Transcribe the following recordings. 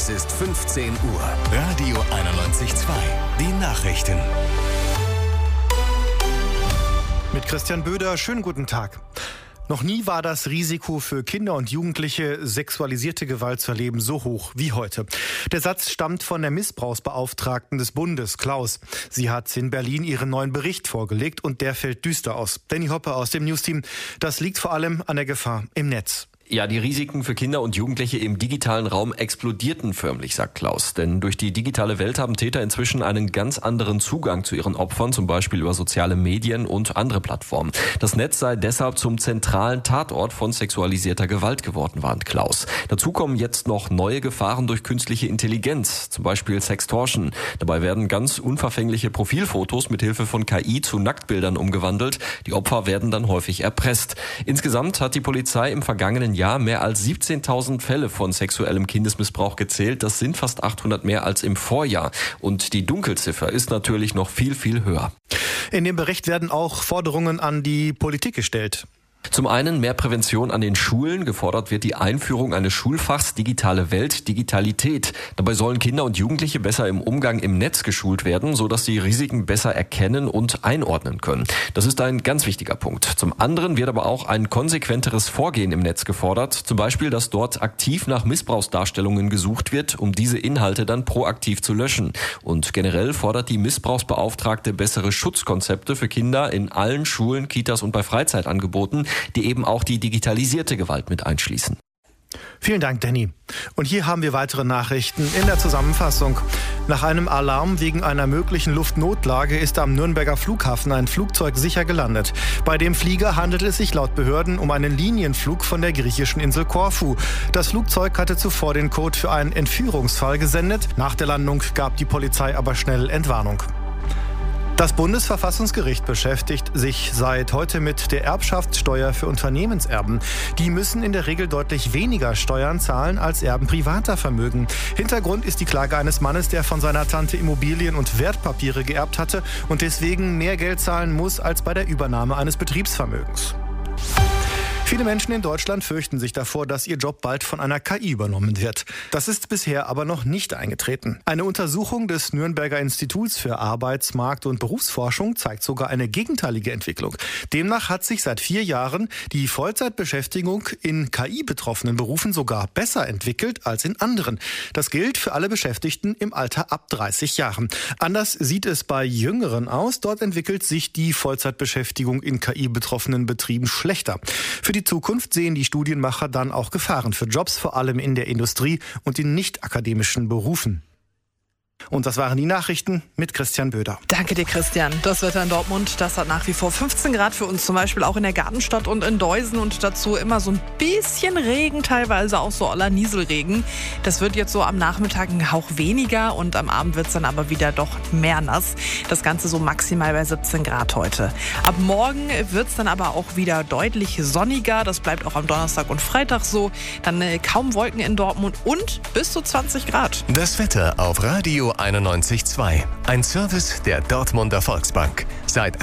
Es ist 15 Uhr. Radio 91.2. Die Nachrichten. Mit Christian Böder, schönen guten Tag. Noch nie war das Risiko für Kinder und Jugendliche, sexualisierte Gewalt zu erleben, so hoch wie heute. Der Satz stammt von der Missbrauchsbeauftragten des Bundes, Klaus. Sie hat in Berlin ihren neuen Bericht vorgelegt und der fällt düster aus. Danny Hoppe aus dem Newsteam. Das liegt vor allem an der Gefahr im Netz. Ja, die Risiken für Kinder und Jugendliche im digitalen Raum explodierten förmlich, sagt Klaus. Denn durch die digitale Welt haben Täter inzwischen einen ganz anderen Zugang zu ihren Opfern, zum Beispiel über soziale Medien und andere Plattformen. Das Netz sei deshalb zum zentralen Tatort von sexualisierter Gewalt geworden, warnt Klaus. Dazu kommen jetzt noch neue Gefahren durch künstliche Intelligenz, zum Beispiel Sextortion. Dabei werden ganz unverfängliche Profilfotos mit Hilfe von KI zu Nacktbildern umgewandelt. Die Opfer werden dann häufig erpresst. Insgesamt hat die Polizei im vergangenen Jahr mehr als 17.000 Fälle von sexuellem Kindesmissbrauch gezählt. Das sind fast 800 mehr als im Vorjahr. Und die Dunkelziffer ist natürlich noch viel, viel höher. In dem Bericht werden auch Forderungen an die Politik gestellt. Zum einen mehr Prävention an den Schulen. Gefordert wird die Einführung eines Schulfachs Digitale Welt, Digitalität. Dabei sollen Kinder und Jugendliche besser im Umgang im Netz geschult werden, sodass sie Risiken besser erkennen und einordnen können. Das ist ein ganz wichtiger Punkt. Zum anderen wird aber auch ein konsequenteres Vorgehen im Netz gefordert. Zum Beispiel, dass dort aktiv nach Missbrauchsdarstellungen gesucht wird, um diese Inhalte dann proaktiv zu löschen. Und generell fordert die Missbrauchsbeauftragte bessere Schutzkonzepte für Kinder in allen Schulen, Kitas und bei Freizeitangeboten, die eben auch die digitalisierte Gewalt mit einschließen. Vielen Dank, Danny. Und hier haben wir weitere Nachrichten in der Zusammenfassung. Nach einem Alarm wegen einer möglichen Luftnotlage ist am Nürnberger Flughafen ein Flugzeug sicher gelandet. Bei dem Flieger handelt es sich laut Behörden um einen Linienflug von der griechischen Insel Korfu. Das Flugzeug hatte zuvor den Code für einen Entführungsfall gesendet. Nach der Landung gab die Polizei aber schnell Entwarnung. Das Bundesverfassungsgericht beschäftigt sich seit heute mit der Erbschaftssteuer für Unternehmenserben. Die müssen in der Regel deutlich weniger Steuern zahlen als Erben privater Vermögen. Hintergrund ist die Klage eines Mannes, der von seiner Tante Immobilien und Wertpapiere geerbt hatte und deswegen mehr Geld zahlen muss als bei der Übernahme eines Betriebsvermögens. Viele Menschen in Deutschland fürchten sich davor, dass ihr Job bald von einer KI übernommen wird. Das ist bisher aber noch nicht eingetreten. Eine Untersuchung des Nürnberger Instituts für Arbeitsmarkt- und Berufsforschung zeigt sogar eine gegenteilige Entwicklung. Demnach hat sich seit 4 Jahren die Vollzeitbeschäftigung in KI-betroffenen Berufen sogar besser entwickelt als in anderen. Das gilt für alle Beschäftigten im Alter ab 30 Jahren. Anders sieht es bei Jüngeren aus. Dort entwickelt sich die Vollzeitbeschäftigung in KI-betroffenen Betrieben schlechter. Für die Zukunft sehen die Studienmacher dann auch Gefahren für Jobs, vor allem in der Industrie und in nicht-akademischen Berufen. Und das waren die Nachrichten mit Christian Böder. Danke dir, Christian. Das Wetter in Dortmund, das hat nach wie vor 15 Grad für uns, zum Beispiel auch in der Gartenstadt und in Deusen. Und dazu immer so ein bisschen Regen, teilweise auch so oller Nieselregen. Das wird jetzt so am Nachmittag ein Hauch weniger und am Abend wird es dann aber wieder doch mehr nass. Das Ganze so maximal bei 17 Grad heute. Ab morgen wird es dann aber auch wieder deutlich sonniger. Das bleibt auch am Donnerstag und Freitag so. Dann kaum Wolken in Dortmund und bis zu 20 Grad. Das Wetter auf Radio 91.2. Ein Service der Dortmunder Volksbank. Seit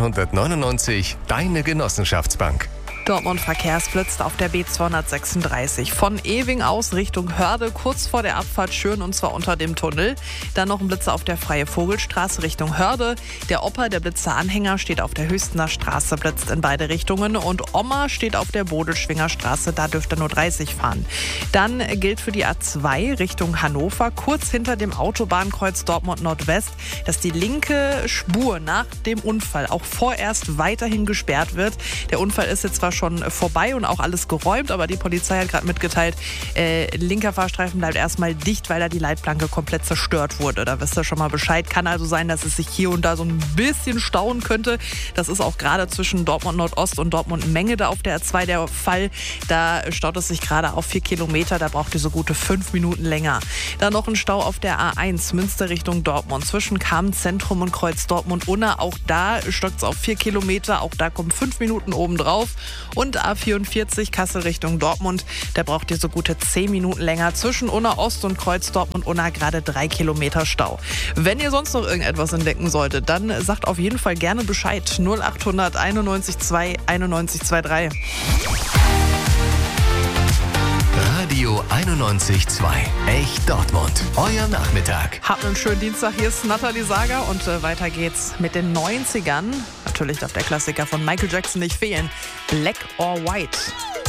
1899 deine Genossenschaftsbank. Dortmund verkehrsblitzt auf der B236 von Ewing aus Richtung Hörde, kurz vor der Abfahrt Schürn und zwar unter dem Tunnel. Dann noch ein Blitzer auf der Freie Vogelstraße Richtung Hörde. Der Opa, der Blitzer-Anhänger, steht auf der Höchstener Straße, blitzt in beide Richtungen und Oma steht auf der Bodelschwinger Straße, da dürfte nur 30 fahren. Dann gilt für die A2 Richtung Hannover, kurz hinter dem Autobahnkreuz Dortmund Nordwest, dass die linke Spur nach dem Unfall auch vorerst weiterhin gesperrt wird. Der Unfall ist jetzt zwar schon vorbei und auch alles geräumt, aber die Polizei hat gerade mitgeteilt, linker Fahrstreifen bleibt erstmal dicht, weil da die Leitplanke komplett zerstört wurde. Da wisst ihr schon mal Bescheid. Kann also sein, dass es sich hier und da so ein bisschen stauen könnte. Das ist auch gerade zwischen Dortmund Nordost und Dortmund Menge da auf der A2 der Fall. Da staut es sich gerade auf 4 Kilometer. Da braucht ihr so gute 5 Minuten länger. Dann noch ein Stau auf der A1 Münster Richtung Dortmund zwischen Kamen-Zentrum und Kreuz Dortmund-Unna. Auch da stockt es auf 4 Kilometer. Auch da kommen 5 Minuten oben drauf. Und A44 Kassel Richtung Dortmund, da braucht ihr so gute 10 Minuten länger. Zwischen Unna Ost und Kreuz Dortmund-Unna gerade 3 Kilometer Stau. Wenn ihr sonst noch irgendetwas entdecken solltet, dann sagt auf jeden Fall gerne Bescheid. 0800 91 2 91 23. Radio 91.2. Echt Dortmund. Euer Nachmittag. Habt einen schönen Dienstag. Hier ist Nathalie Sager und weiter geht's mit den 90ern. Natürlich darf der Klassiker von Michael Jackson nicht fehlen. Black or White.